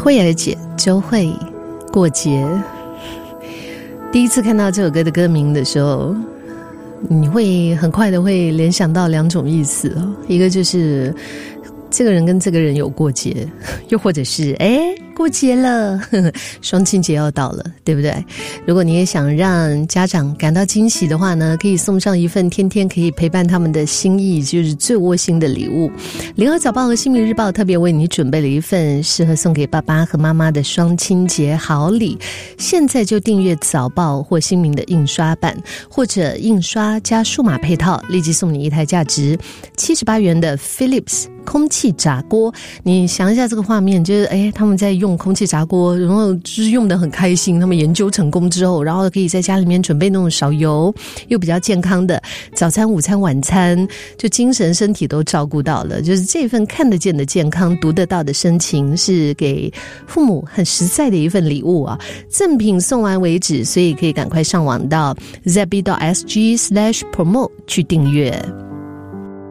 慧儿姐周慧过节。第一次看到这首歌的歌名的时候，你会很快的会联想到两种意思哦，一个就是这个人跟这个人有过节，又或者是过节了，双亲节要到了，对不对？如果你也想让家长感到惊喜的话呢，可以送上一份天天可以陪伴他们的心意，就是最窝心的礼物。联合早报和新民日报特别为你准备了一份适合送给爸爸和妈妈的双亲节好礼，现在就订阅早报或新民的印刷版，或者印刷加数码配套，立即送你一台价值78元的 Philips 空气炸锅。你想一下这个画面，就是他们在用空气炸锅，然后就是用得很开心，他们研究成功之后，然后可以在家里面准备那种少油又比较健康的早餐、午餐、晚餐，就精神身体都照顾到了。就是这份看得见的健康，读得到的深情，是给父母很实在的一份礼物啊！赠品送完为止，所以可以赶快上网到 zabi.sg/promo 去订阅。